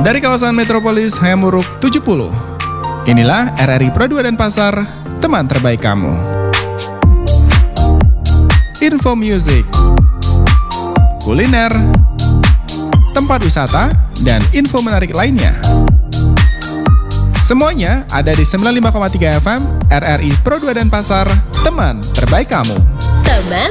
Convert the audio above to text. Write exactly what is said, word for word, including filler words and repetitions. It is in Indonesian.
Dari kawasan metropolis Hayamuruk tujuh puluh, inilah R R I Pro dua Denpasar, teman terbaik kamu. Info music, kuliner, tempat wisata, dan info menarik lainnya. Semuanya ada di sembilan puluh lima koma tiga F M R R I Pro dua Denpasar, teman terbaik kamu. Teman